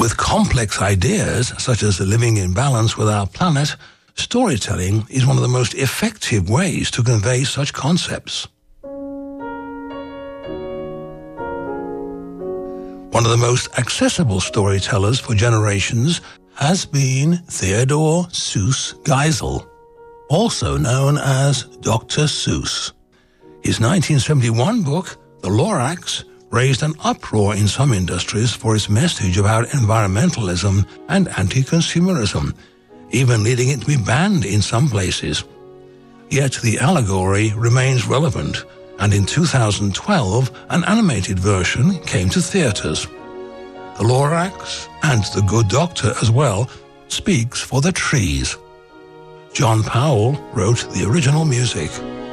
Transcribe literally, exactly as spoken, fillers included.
With complex ideas, such as living in balance with our planet, storytelling is one of the most effective ways to convey such concepts. One of the most accessible storytellers for generations has been Theodore Seuss Geisel, also known as Doctor Seuss. His nineteen seventy-one book, The Lorax, raised an uproar in some industries for its message about environmentalism and anti-consumerism, even leading it to be banned in some places. Yet the allegory remains relevant, and in two thousand twelve, an animated version came to theaters. The Lorax, and The Good Doctor as well, speaks for the trees. John Powell wrote the original music.